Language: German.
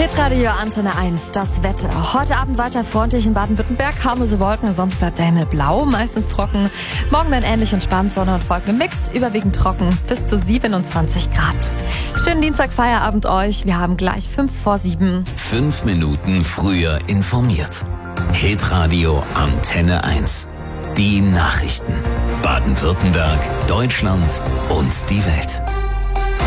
Hitradio Antenne 1, das Wetter. Heute Abend weiter freundlich in Baden-Württemberg, harmlose Wolken, sonst bleibt der Himmel blau, meistens trocken. Morgen dann ähnlich entspannt, Sonne und Wolken im Mix, überwiegend trocken, bis zu 27 Grad. Schönen Dienstag, Feierabend euch, wir haben gleich 6:55. 5 Minuten früher informiert. Hitradio Antenne 1. Die Nachrichten. Baden-Württemberg, Deutschland und die Welt.